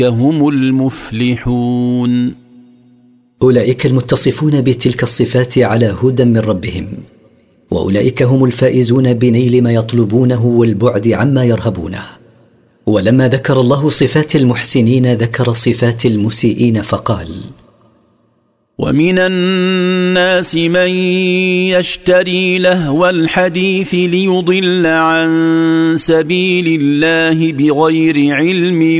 هم المفلحون. أولئك المتصفون بتلك الصفات على هدى من ربهم، وأولئك هم الفائزون بنيل ما يطلبونه والبعد عما يرهبونه. ولما ذكر الله صفات المحسنين ذكر صفات المسيئين فقال: ومن الناس من يشتري لهو الحديث ليضل عن سبيل الله بغير علم